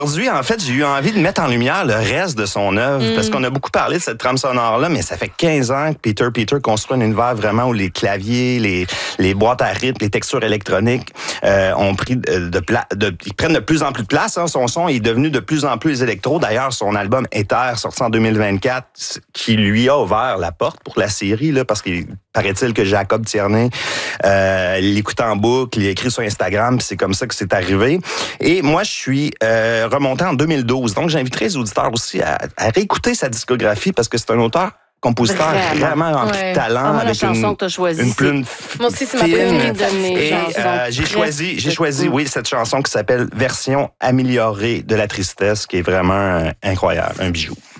Aujourd'hui, en fait, j'ai eu envie de mettre en lumière le reste de son œuvre, parce qu'on a beaucoup parlé de cette trame sonore-là, mais ça fait 15 ans que Peter construit un univers vraiment où les claviers, les boîtes à rythme, les textures électroniques ont pris ils prennent de plus en plus de place. Hein. Son son est devenu de plus en plus électro. D'ailleurs, son album Ether, sorti en 2024, qui lui a ouvert la porte pour la série, là, parce qu'il paraît-il que Jacob Tierney l'écoute en boucle, il écrit sur Instagram, puis c'est comme ça que c'est arrivé. Et moi, je suis remonté en 2012. Donc, j'inviterai les auditeurs aussi à réécouter sa discographie parce que c'est un auteur-compositeur vraiment rempli de talent. Moi, avec la chanson que tu as choisie, une plume moi aussi, c'est ma préférée de mes chansons. J'ai choisi, oui, cette chanson qui s'appelle « Version améliorée de la tristesse » qui est vraiment incroyable, un bijou.